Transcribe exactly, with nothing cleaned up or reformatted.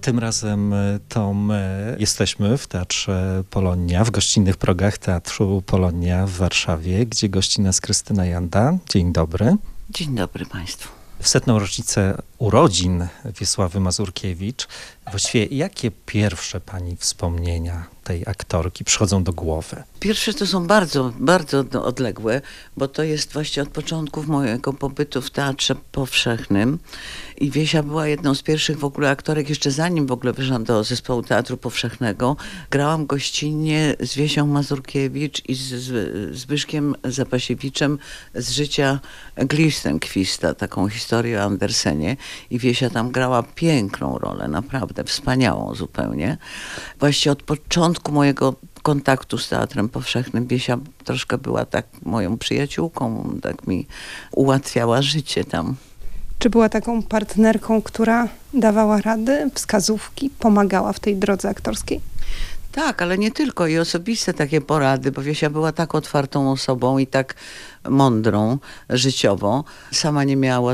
Tym razem to my jesteśmy w Teatrze Polonia, w gościnnych progach Teatru Polonia w Warszawie, gdzie gości nas Krystyna Janda. Dzień dobry. Dzień dobry Państwu. W setną rocznicę urodzin Wiesławy Mazurkiewicz. Właściwie jakie pierwsze Pani wspomnienia tej aktorki przychodzą do głowy? Pierwsze to są bardzo, bardzo odległe, bo to jest właśnie od początków mojego pobytu w Teatrze Powszechnym. I Wiesia była jedną z pierwszych w ogóle aktorek, jeszcze zanim w ogóle wyszłam do zespołu Teatru Powszechnego. Grałam gościnnie z Wiesią Mazurkiewicz i z, z Zbyszkiem Zapasiewiczem z życia Glistenquista, taką historię o Andersenie. I Wiesia tam grała piękną rolę, naprawdę wspaniałą zupełnie. Właściwie od początku mojego kontaktu z Teatrem Powszechnym Wiesia troszkę była tak moją przyjaciółką, tak mi ułatwiała życie tam. Czy była taką partnerką, która dawała rady, wskazówki, pomagała w tej drodze aktorskiej? Tak, ale nie tylko. I osobiste takie porady, bo Wiesia była tak otwartą osobą i tak mądrą życiowo. Sama nie miała